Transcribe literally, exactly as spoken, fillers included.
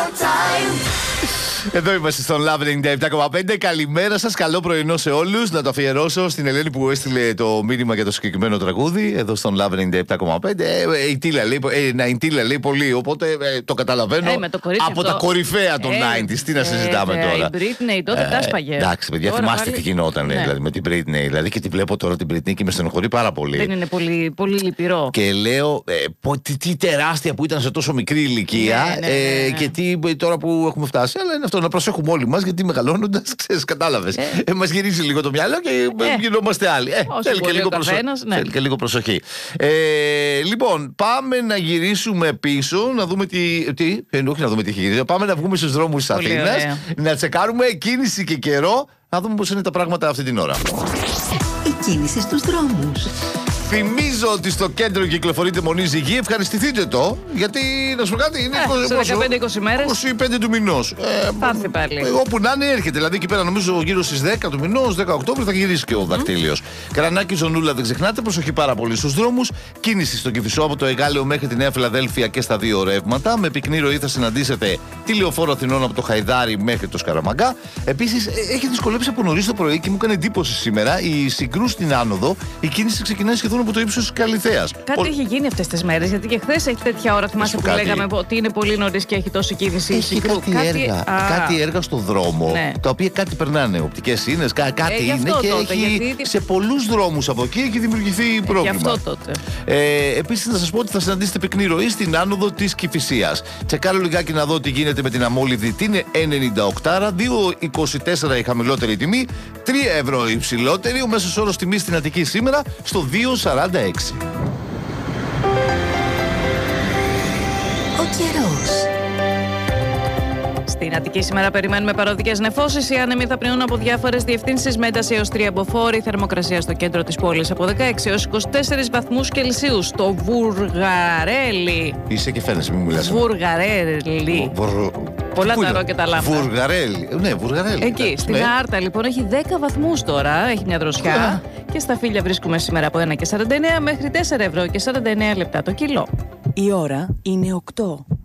Εδώ είμαστε στον Love ενενήντα επτά κόμμα πέντε. Καλημέρα σας, καλό πρωινό σε όλους. Να το αφιερώσω στην Ελένη που έστειλε το μήνυμα για το συγκεκριμένο τραγούδι. Εδώ στον Love ενενήντα επτά κόμμα πέντε. Ε, η Τίλα λέει, ε, η Τίλα λέει πολύ, οπότε ε, το καταλαβαίνω. Ε, με το από αυτό. τα κορυφαία των ε, ενενήντα. Τι να συζητάμε ε, τώρα. Η Britney τότε ε, τα σπαγε. Εντάξει, παιδιά, τώρα θυμάστε πάλι... τι γινόταν ναι. δηλαδή, με την Britney. Δηλαδή και τη βλέπω τώρα την Britney και με στενοχωρεί πάρα πολύ. Δεν είναι πολύ, πολύ λυπηρό. Και λέω ε, πω, τι, τι τεράστια που ήταν σε τόσο μικρή ηλικία. Ναι, ναι, ναι, ναι. Ε, και τι τώρα που έχουμε φτάσει. Αλλά είναι αυτό, να προσέχουμε όλοι μας, γιατί μεγαλώνοντας, ξέρεις, κατάλαβες. Ε. Ε, μας γυρίζει λίγο το μυαλό και ε. γινόμαστε άλλοι. Ε, θέλει, και λίγο προσοχή. Ναι. θέλει και λίγο προσοχή. Ε, λοιπόν, πάμε να γυρίσουμε πίσω, να δούμε τι. τι ε, όχι να δούμε τι έχει γυρίσει. Πάμε να βγούμε στους δρόμους της Αθήνας, να τσεκάρουμε κίνηση και καιρό, να δούμε πώς είναι τα πράγματα αυτή την ώρα. Η κίνηση στους δρόμους. Θυμίζω ότι στο κέντρο κυκλοφορείται μονή Ζυγή. Ευχαριστηθείτε το, γιατί να σου πω κάτι, είναι ε, σε δεκαπέντε είκοσι μέρες. είκοσι πέντε του μηνός. Ε, θα έρθει πάλι. Όπου να είναι, έρχεται. Δηλαδή εκεί πέρα, νομίζω γύρω στις δέκα του μηνός, δέκα Οκτώβρη, θα γυρίσει και ο δακτύλιος. Mm. Καρανάκι, Ζωνούλα, δεν ξεχνάτε. Προσοχή πάρα πολύ στους δρόμους. Κίνηση στο Κηφισό από το Εγάλεο μέχρι τη Νέα Φιλαδέλφια και στα δύο ρεύματα. Με πυκνή ροή θα συναντήσετε τη Λεωφόρο Αθηνών από το Χαϊδάρι μέχρι το Σκαραμαγκά. Επίσης, έχει δυσκολέψει από νωρίς το πρωί και μου έκανε εντύπωση σήμερα η Συγκρού στην άνοδο. Η κίνηση ξεκινάει σχεδόν από το ύψος της Καλιθέας. Κάτι Ο... έχει γίνει αυτές τις μέρες, γιατί και χθες έχει τέτοια ώρα. Θυμάσαι που κάτι... λέγαμε ότι είναι πολύ νωρίς και έχει τόση κίνηση. Έχει κάτι, κάτι, έργα, Α, κάτι έργα στο δρόμο, ναι. τα οποία κάτι περνάνε. Οπτικές ίνες, κά, κάτι ε, είναι και τότε, έχει γιατί... σε πολλούς δρόμους από εκεί έχει δημιουργηθεί πρόβλημα. Γι' αυτό τότε. Ε, επίσης, να σας πω ότι θα συναντήσετε πυκνή ροή στην άνοδο της Κηφισίας. Τσεκάρω λιγάκι να δω τι γίνεται με την αμόλυδη. Τι είναι ενενήντα οκτώ, δύο είκοσι τέσσερα η χαμηλότερη τιμή, τρία ευρώ η υψηλότερη. Ο μέσος όρος τιμής στην Αττική σήμερα στο δύο σαράντα έξι. Ο καιρός. Στην Αττική σήμερα περιμένουμε παροδικές νεφώσεις. Οι άνεμοι θα πνέουν από διάφορες διευθύνσεις με ένταση έως τρία μποφόρ. Θερμοκρασία στο κέντρο της πόλης από δεκαέξι έως είκοσι τέσσερις βαθμούς Κελσίου. Στο Βουργαρέλι. Είσαι και φαίνεσαι, μην μιλάς. Βουργαρέλι. Βουρ... Πολλά τα ρο και τα λάμδα. Βουργαρέλι. Ναι, Βουργαρέλι. Εκεί, στην ναι. Άρτα λοιπόν έχει δέκα βαθμούς τώρα. Έχει μια δροσιά. Και στα Φίλια βρίσκουμε σήμερα από ένα και σαράντα εννέα μέχρι τέσσερα ευρώ και σαράντα εννέα λεπτά το κιλό. Η ώρα είναι οκτώ.